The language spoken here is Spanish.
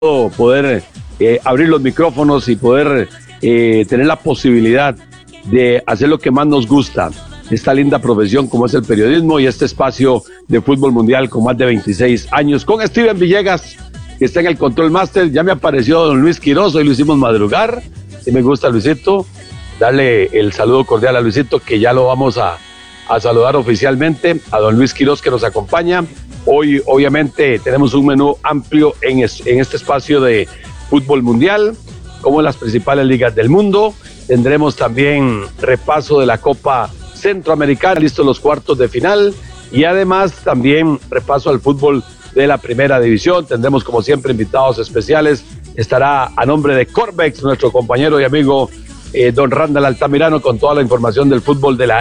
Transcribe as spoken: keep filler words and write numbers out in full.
poder eh, abrir los micrófonos y poder eh, tener la posibilidad de hacer lo que más nos gusta, esta linda profesión como es el periodismo y este espacio de fútbol mundial con más de veintiséis años, con Steven Villegas, que está en el Control Master. Ya me apareció don Luis Quiroz, hoy lo hicimos madrugar, si me gusta Luisito, darle el saludo cordial a Luisito, que ya lo vamos a, a saludar oficialmente, a don Luis Quiroz que nos acompaña. Hoy obviamente tenemos un menú amplio en, es, en este espacio de fútbol mundial, como las principales ligas del mundo. Tendremos también repaso de la Copa Centroamericana, listos los cuartos de final, y además también repaso al fútbol de la primera división. Tendremos como siempre invitados especiales. Estará a nombre de Corbex nuestro compañero y amigo eh, don Randall Altamirano con toda la información del fútbol de la